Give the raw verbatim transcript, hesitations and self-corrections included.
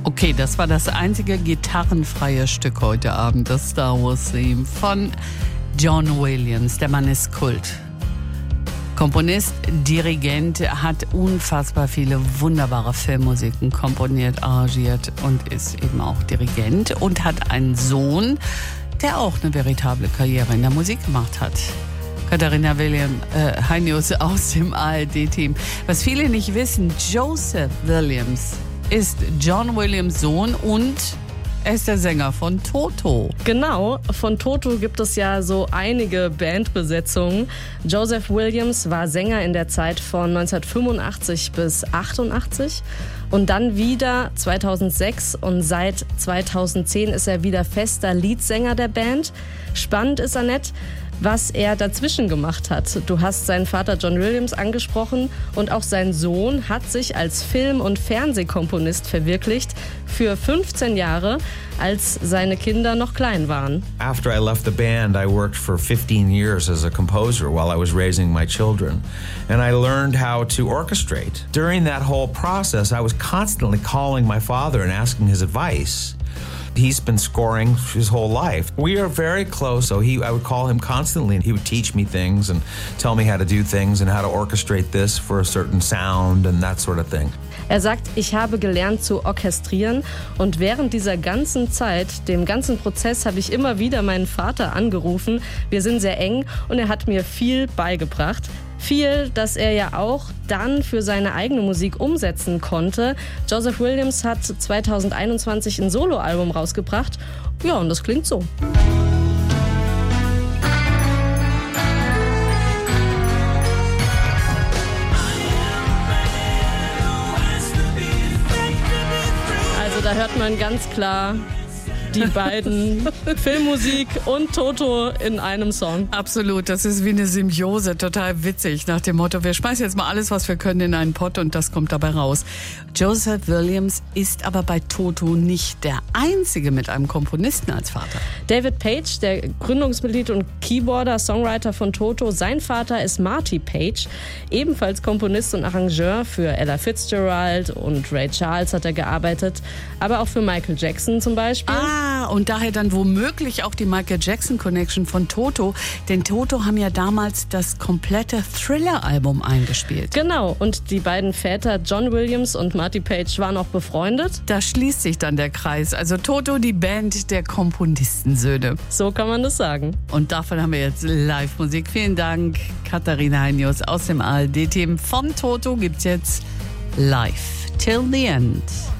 Okay, das war das einzige gitarrenfreie Stück heute Abend, das Star Wars Theme von John Williams. Der Mann ist Kult. Komponist, Dirigent, hat unfassbar viele wunderbare Filmmusiken komponiert, arrangiert und ist eben auch Dirigent und hat einen Sohn, der auch eine veritable Karriere in der Musik gemacht hat. Katharina William, äh, Heinius aus dem A R D-Team. Was viele nicht wissen, Joseph Williams ist John Williams Sohn und er ist der Sänger von Toto. Genau, von Toto gibt es ja so einige Bandbesetzungen. Joseph Williams war Sänger in der Zeit von neunzehnhundertfünfundachtzig bis achtundachtzig und dann wieder zweitausendsechs und seit zweitausendzehn ist er wieder fester Leadsänger der Band. Spannend ist Annette, was er dazwischen gemacht hat. Du hast seinen Vater John Williams angesprochen und auch sein Sohn hat sich als Film- und Fernsehkomponist verwirklicht für fünfzehn Jahre, als seine Kinder noch klein waren. After I left the band, I worked for fifteen years as a composer while I was raising my children. And I learned how to orchestrate. During that whole process, I was constantly calling my father and asking his advice. He's been scoring his whole life. We are very close, so he, I would call him constantly and he would teach me things and tell me how to do things and how to orchestrate this for a certain sound and that sort of thing. Er sagt, ich habe gelernt zu orchestrieren und während dieser ganzen Zeit, dem ganzen Prozess, habe ich immer wieder meinen Vater angerufen. Wir sind sehr eng und er hat mir viel beigebracht. Viel, das er ja auch dann für seine eigene Musik umsetzen konnte. Joseph Williams hat zweitausendeinundzwanzig ein Soloalbum rausgebracht. Ja, und das klingt so. Also da hört man ganz klar die beiden, Filmmusik und Toto in einem Song. Absolut, das ist wie eine Symbiose, total witzig, nach dem Motto, wir schmeißen jetzt mal alles, was wir können, in einen Pott und das kommt dabei raus. Joseph Williams ist aber bei Toto nicht der Einzige mit einem Komponisten als Vater. David Page, der Gründungsmitglied und Keyboarder, Songwriter von Toto, sein Vater ist Marty Page, ebenfalls Komponist und Arrangeur. Für Ella Fitzgerald und Ray Charles hat er gearbeitet, aber auch für Michael Jackson zum Beispiel. Ah, und daher dann womöglich auch die Michael Jackson Connection von Toto, denn Toto haben ja damals das komplette Thriller-Album eingespielt. Genau, und die beiden Väter John Williams und Marty Page waren auch befreundet. Da schließt sich dann der Kreis, also Toto, die Band der Komponistensöhne. So kann man das sagen. Und davon haben wir jetzt Live-Musik. Vielen Dank, Katharina Heinius aus dem A R D-Team. Von Toto gibt's jetzt live. Till the End.